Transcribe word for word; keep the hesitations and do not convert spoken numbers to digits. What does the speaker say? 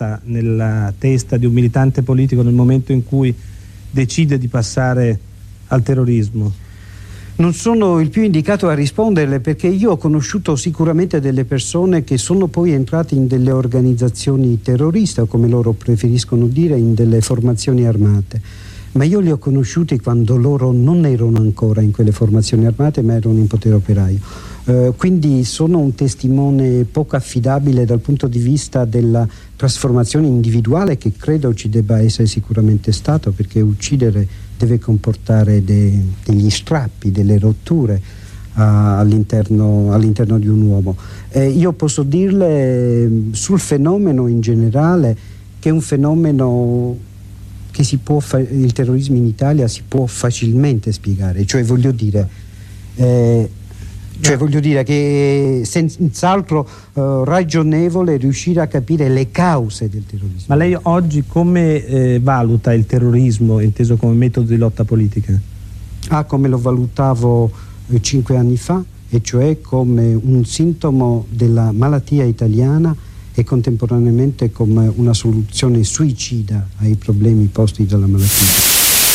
scatta nella testa di un militante politico nel momento in cui decide di passare al terrorismo? Non sono il più indicato a risponderle, perché io ho conosciuto sicuramente delle persone che sono poi entrate in delle organizzazioni terroriste, o come loro preferiscono dire, in delle formazioni armate. Ma io li ho conosciuti quando loro non erano ancora in quelle formazioni armate, ma erano in potere operaio. Uh, quindi sono un testimone poco affidabile dal punto di vista della trasformazione individuale, che credo ci debba essere sicuramente stato, perché uccidere deve comportare de, degli strappi, delle rotture uh, all'interno, all'interno di un uomo. Eh, io posso dirle sul fenomeno in generale che è un fenomeno che si può fa- il terrorismo in Italia si può facilmente spiegare, cioè voglio dire eh, Cioè voglio dire che è senz'altro uh, ragionevole riuscire a capire le cause del terrorismo. Ma lei oggi come eh, valuta il terrorismo inteso come metodo di lotta politica? Ah, come lo valutavo eh, cinque anni fa, e cioè come un sintomo della malattia italiana e contemporaneamente come una soluzione suicida ai problemi posti dalla malattia.